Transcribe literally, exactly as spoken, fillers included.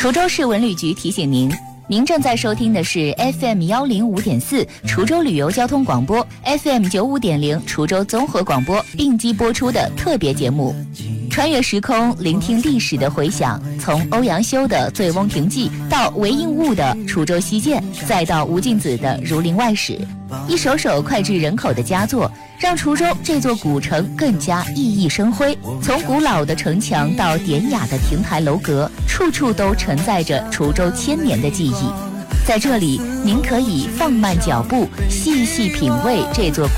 滁州市文旅局提醒您，您正在收听的是 F M 一零五点四 滁州旅游交通广播 F M 九十五点零 滁州综合广播并机播出的特别节目，穿越时空，聆听历史的回响，从欧阳修的《醉翁亭记》到韦应物的《滁州西涧》，再到吴敬梓的《儒林外史》，一首首脍炙人口的佳作，让滁州这座古城更加熠熠生辉。从古老的城墙到典雅的亭台楼阁，处处都承载着滁州千年的记忆。在这里，您可以放慢脚步，细细品味这座